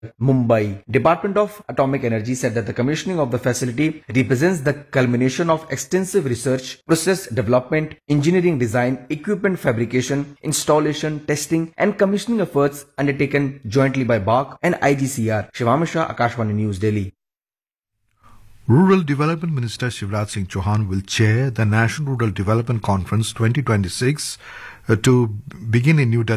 Mumbai. Department of Atomic Energy said that the commissioning of the facility represents the culmination of extensive research, process development, engineering design, equipment fabrication, installation, testing and commissioning efforts undertaken jointly by BARC and IGCR. Shivam Shah, Akashvani News, Delhi. Rural Development Minister Shivraj Singh Chauhan will chair the National Rural Development Conference 2026 to begin in New Delhi